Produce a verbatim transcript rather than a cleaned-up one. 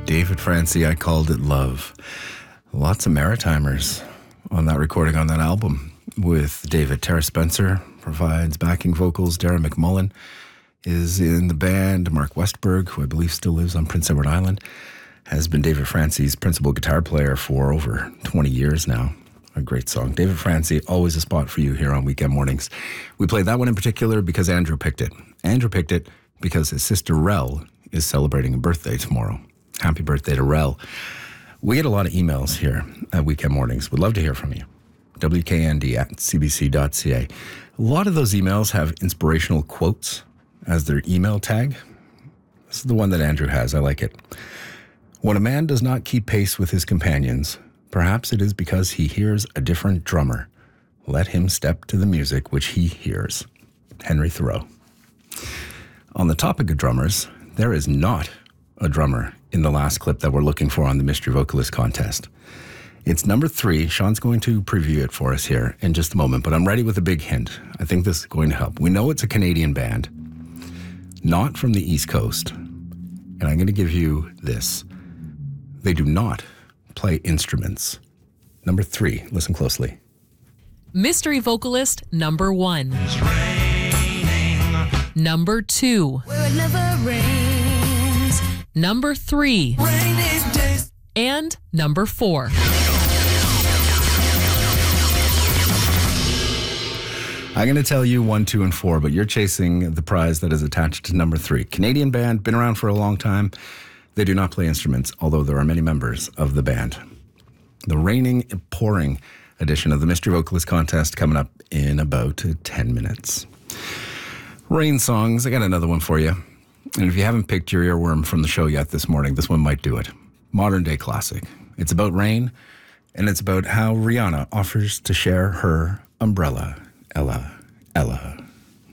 David Francie, I Called It Love. Lots of Maritimers on that recording, on that album with David. Tara Spencer provides backing vocals. Darren McMullen is in the band. Mark Westberg, who I believe still lives on Prince Edward Island, has been David Francie's principal guitar player for over twenty years now. A great song. David Francie, always a spot for you here on Weekend Mornings. We played that one in particular because Andrew picked it. Andrew picked it because his sister Rel is celebrating a birthday tomorrow. Happy birthday to Rel. We get a lot of emails here at Weekend Mornings. We'd love to hear from you. W K N D at c b c dot c a. A lot of those emails have inspirational quotes as their email tag. This is the one that Andrew has. I like it. When a man does not keep pace with his companions, perhaps it is because he hears a different drummer. Let him step to the music which he hears. Henry Thoreau. On the topic of drummers, there is not a drummer in the last clip that we're looking for on the Mystery Vocalist Contest. It's number three. Sean's going to preview it for us here in just a moment, but I'm ready with a big hint. I think this is going to help. We know it's a Canadian band, not from the East Coast. And I'm going to give you this. They do not play instruments. Number three. Listen closely. Mystery vocalist number one. Number two. Where it never rains. Number three. Rainy days. And number four. I'm going to tell you one, two, and four, but you're chasing the prize that is attached to number three. Canadian band, been around for a long time. They do not play instruments, although there are many members of the band. The raining, pouring edition of the Mystery Vocalist Contest coming up in about ten minutes. Rain songs, I got another one for you. And if you haven't picked your earworm from the show yet this morning, this one might do it. Modern day classic. It's about rain, and it's about how Rihanna offers to share her umbrella. Ella, Ella.